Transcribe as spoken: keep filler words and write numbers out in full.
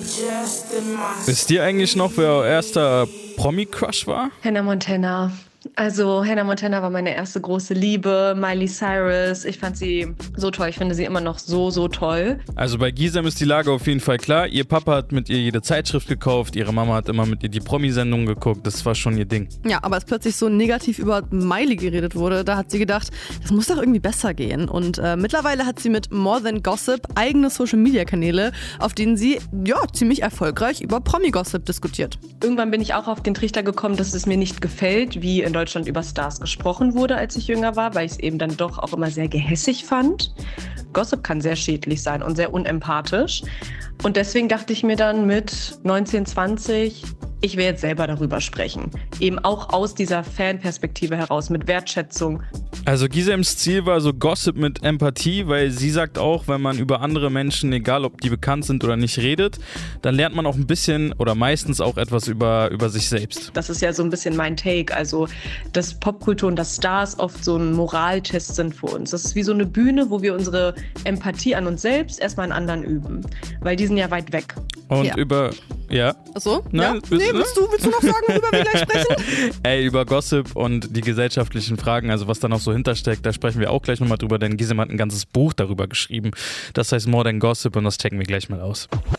Wisst ihr eigentlich noch, wer euer erster Promi-Crush war? Hannah Montana. Also Hannah Montana war meine erste große Liebe. Miley Cyrus, ich fand sie so toll. Ich finde sie immer noch so, so toll. Also bei Gisem ist die Lage auf jeden Fall klar. Ihr Papa hat mit ihr jede Zeitschrift gekauft, ihre Mama hat immer mit ihr die Promi-Sendung geguckt. Das war schon ihr Ding. Ja, aber als plötzlich so negativ über Miley geredet wurde, da hat sie gedacht, das muss doch irgendwie besser gehen. Und äh, mittlerweile hat sie mit More Than Gossip eigene Social-Media-Kanäle, auf denen sie ja ziemlich erfolgreich über Promi-Gossip diskutiert. Irgendwann bin ich auch auf den Trichter gekommen, dass es mir nicht gefällt, wie in Deutschland über Stars gesprochen wurde, als ich jünger war, weil ich es eben dann doch auch immer sehr gehässig fand. Gossip kann sehr schädlich sein und sehr unempathisch. Und deswegen dachte ich mir dann mit neunzehn, zwanzig, ich will jetzt selber darüber sprechen. Eben auch aus dieser Fanperspektive heraus, mit Wertschätzung. Also Gisems Ziel war so Gossip mit Empathie, weil sie sagt auch, wenn man über andere Menschen, egal ob die bekannt sind oder nicht, redet, dann lernt man auch ein bisschen oder meistens auch etwas über, über sich selbst. Das ist ja so ein bisschen mein Take. Also, dass Popkultur und dass Stars oft so ein Moraltest sind für uns. Das ist wie so eine Bühne, wo wir unsere Empathie an uns selbst erstmal an anderen üben. Weil die sind ja weit weg. Und Ja. über... Ja? Achso? Nein, Ja? willst- Nee, willst du, willst du noch sagen, worüber wir gleich sprechen? Ey, über Gossip und die gesellschaftlichen Fragen, also was da noch so hintersteckt, da sprechen wir auch gleich nochmal drüber, denn Gisem hat ein ganzes Buch darüber geschrieben. Das heißt More Than Gossip und das checken wir gleich mal aus.